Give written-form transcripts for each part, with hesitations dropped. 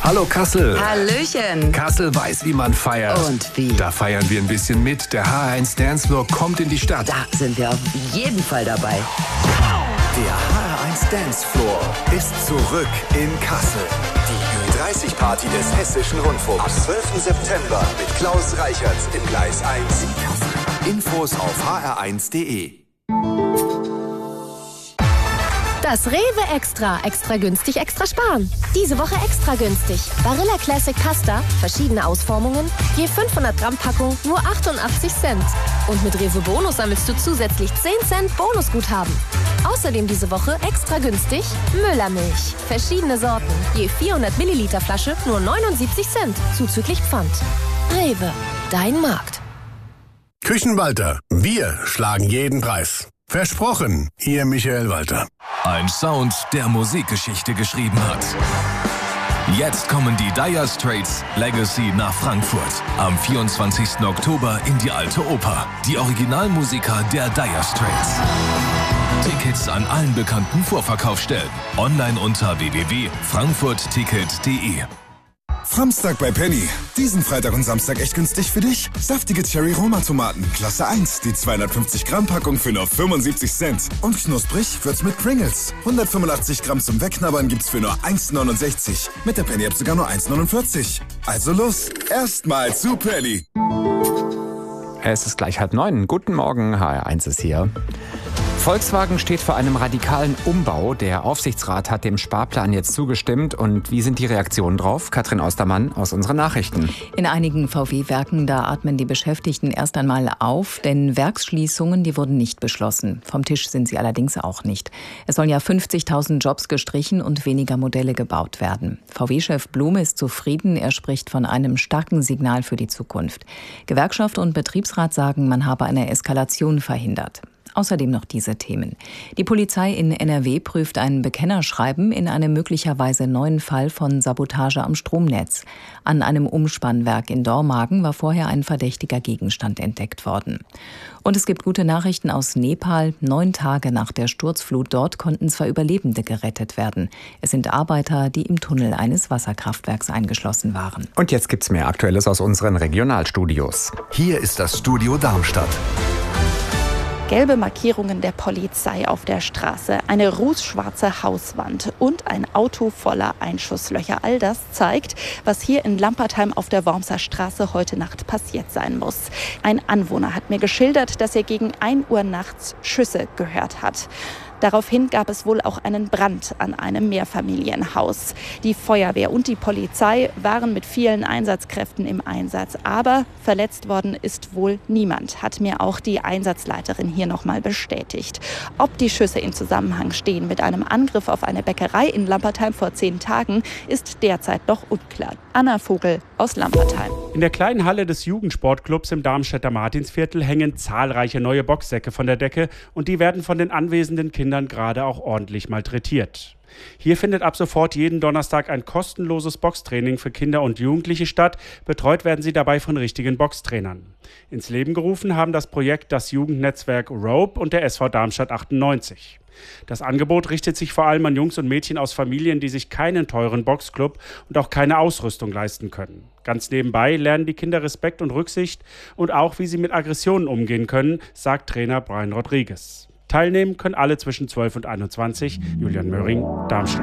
Hallo Kassel. Hallöchen. Kassel weiß, wie man feiert. Und wie? Da feiern wir ein bisschen mit. Der HR1 Dancefloor kommt in die Stadt. Da sind wir auf jeden Fall dabei. Der HR1 Dancefloor ist zurück in Kassel. Die Ü30-Party des Hessischen Rundfunks. Am 12. September mit Klaus Reichert im Gleis 1 in Kassel. Infos auf hr1.de. Das Rewe Extra. Extra günstig, extra sparen. Diese Woche extra günstig. Barilla Classic Pasta, verschiedene Ausformungen, je 500 Gramm Packung, nur 88 Cent. Und mit Rewe Bonus sammelst du zusätzlich 10 Cent Bonusguthaben. Außerdem diese Woche extra günstig Müllermilch. Verschiedene Sorten, je 400 Milliliter Flasche, nur 79 Cent, zuzüglich Pfand. Rewe, dein Markt. Küchenwalter, wir schlagen jeden Preis. Versprochen, Ihr Michael Walter. Ein Sound, der Musikgeschichte geschrieben hat. Jetzt kommen die Dire Straits Legacy nach Frankfurt. Am 24. Oktober in die Alte Oper. Die Originalmusiker der Dire Straits. Tickets an allen bekannten Vorverkaufsstellen. Online unter www.frankfurtticket.de. Samstag bei Penny. Diesen Freitag und Samstag echt günstig für dich? Saftige Cherry-Roma-Tomaten, Klasse 1. Die 250 Gramm Packung für nur 75 Cent. Und knusprig wird's mit Pringles. 185 Gramm zum Wegknabbern gibt's für nur 1,69. Mit der Penny-App sogar nur 1,49. Also los, erstmal zu Penny. Es ist gleich 8:30. Guten Morgen, HR1 ist hier. Volkswagen steht vor einem radikalen Umbau. Der Aufsichtsrat hat dem Sparplan jetzt zugestimmt. Und wie sind die Reaktionen drauf? Katrin Ostermann aus unseren Nachrichten. In einigen VW-Werken, da atmen die Beschäftigten erst einmal auf, denn Werksschließungen, die wurden nicht beschlossen. Vom Tisch sind sie allerdings auch nicht. Es sollen ja 50.000 Jobs gestrichen und weniger Modelle gebaut werden. VW-Chef Blume ist zufrieden. Er spricht von einem starken Signal für die Zukunft. Gewerkschaft und Betriebsrat sagen, man habe eine Eskalation verhindert. Außerdem noch diese Themen. Die Polizei in NRW prüft ein Bekennerschreiben in einem möglicherweise neuen Fall von Sabotage am Stromnetz. An einem Umspannwerk in Dormagen war vorher ein verdächtiger Gegenstand entdeckt worden. Und es gibt gute Nachrichten aus Nepal. 9 Tage nach der Sturzflut dort konnten zwar Überlebende gerettet werden. Es sind Arbeiter, die im Tunnel eines Wasserkraftwerks eingeschlossen waren. Und jetzt gibt's mehr Aktuelles aus unseren Regionalstudios. Hier ist das Studio Darmstadt. Gelbe Markierungen der Polizei auf der Straße, eine rußschwarze Hauswand und ein Auto voller Einschusslöcher. All das zeigt, was hier in Lampertheim auf der Wormser Straße heute Nacht passiert sein muss. Ein Anwohner hat mir geschildert, dass er gegen 1 Uhr nachts Schüsse gehört hat. Daraufhin gab es wohl auch einen Brand an einem Mehrfamilienhaus. Die Feuerwehr und die Polizei waren mit vielen Einsatzkräften im Einsatz. Aber verletzt worden ist wohl niemand, hat mir auch die Einsatzleiterin hier nochmal bestätigt. Ob die Schüsse in Zusammenhang stehen mit einem Angriff auf eine Bäckerei in Lampertheim vor 10 Tagen, ist derzeit noch unklar. Anna Vogel aus Lampertheim. In der kleinen Halle des Jugendsportclubs im Darmstädter Martinsviertel hängen zahlreiche neue Boxsäcke von der Decke und die werden von den anwesenden Kindern gerade auch ordentlich malträtiert. Hier findet ab sofort jeden Donnerstag ein kostenloses Boxtraining für Kinder und Jugendliche statt. Betreut werden sie dabei von richtigen Boxtrainern. Ins Leben gerufen haben das Projekt das Jugendnetzwerk Rope und der SV Darmstadt 98. Das Angebot richtet sich vor allem an Jungs und Mädchen aus Familien, die sich keinen teuren Boxclub und auch keine Ausrüstung leisten können. Ganz nebenbei lernen die Kinder Respekt und Rücksicht und auch, wie sie mit Aggressionen umgehen können, sagt Trainer Brian Rodriguez. Teilnehmen können alle zwischen 12 und 21. Julian Möhring, Darmstadt.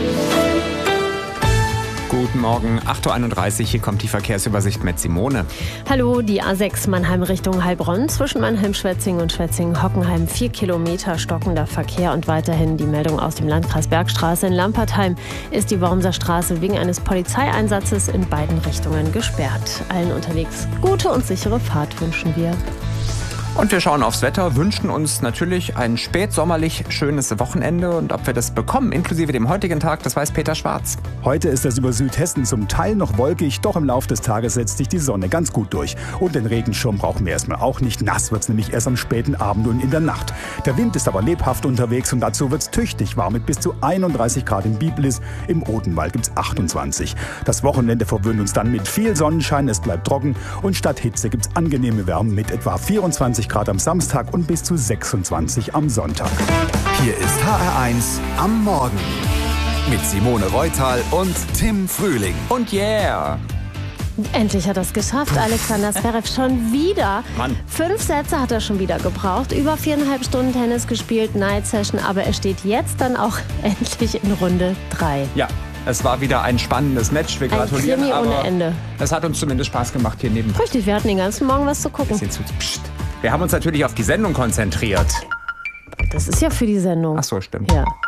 Guten Morgen, 8:31 Uhr, hier kommt die Verkehrsübersicht mit Simone. Hallo, die A6 Mannheim Richtung Heilbronn. Zwischen Mannheim-Schwetzingen und Schwetzingen-Hockenheim 4 Kilometer stockender Verkehr und weiterhin die Meldung aus dem Landkreis Bergstraße. In Lampertheim ist die Wormser Straße wegen eines Polizeieinsatzes in beiden Richtungen gesperrt. Allen unterwegs gute und sichere Fahrt wünschen wir. Und wir schauen aufs Wetter, wünschen uns natürlich ein spätsommerlich schönes Wochenende. Und ob wir das bekommen, inklusive dem heutigen Tag, das weiß Peter Schwarz. Heute ist es über Südhessen zum Teil noch wolkig, doch im Laufe des Tages setzt sich die Sonne ganz gut durch. Und den Regenschirm brauchen wir erstmal auch nicht. Nass wird es nämlich erst am späten Abend und in der Nacht. Der Wind ist aber lebhaft unterwegs und dazu wird es tüchtig warm mit bis zu 31 Grad in Biblis. Im Odenwald gibt es 28. Das Wochenende verwöhnt uns dann mit viel Sonnenschein, es bleibt trocken und statt Hitze gibt es angenehme Wärme mit etwa 24 Grad am Samstag und bis zu 26 am Sonntag. Hier ist HR1 am Morgen. mit Simone Reutal und Tim Frühling. Und yeah! Endlich hat er es geschafft, Alexander Zverev schon wieder. Mann. 5 Sätze hat er schon wieder gebraucht. Über 4,5 Stunden Tennis gespielt, Night Session. Aber er steht jetzt dann auch endlich in Runde 3. Ja, es war wieder ein spannendes Match. Wir gratulieren. Krimi ohne Ende. Es hat uns zumindest Spaß gemacht hier neben. Richtig, wir hatten den ganzen Morgen was zu gucken. Wir haben uns natürlich auf die Sendung konzentriert. Das ist ja für die Sendung. Ach so, stimmt. Ja.